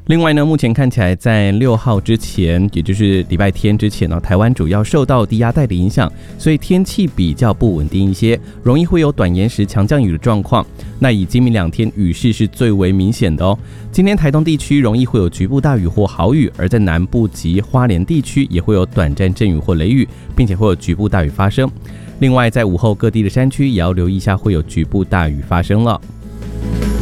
另外呢，目前看起来在6号之前，也就是礼拜天之前呢，台湾主要受到低压带的影响，所以天气比较不稳定一些，容易会有短延时强降雨的状况。那以今明2天雨势是最为明显的哦。今天台东地区容易会有局部大雨或豪雨，而在南部及花莲地区也会有短暂阵雨或雷雨，并且会有局部大雨发生。另外，在午后各地的山区也要留意一下，会有局部大雨发生了。